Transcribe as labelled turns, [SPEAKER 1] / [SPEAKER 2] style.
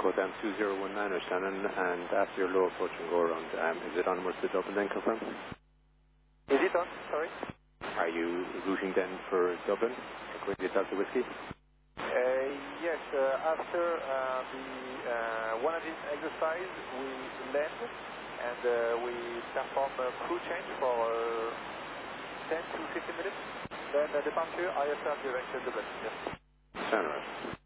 [SPEAKER 1] go down 2019 or Shannon, and after your low approach and go around, is it onwards to Dublin then, confirm?
[SPEAKER 2] Is it on? Sorry?
[SPEAKER 1] Are you routing then for Dublin, Quincy Delta Whiskey?
[SPEAKER 2] Yes, after the 100 exercise, we land and we perform a crew change for 10 to 15 minutes. Then departure, IFR direction Dublin. Yes.
[SPEAKER 1] Sound right.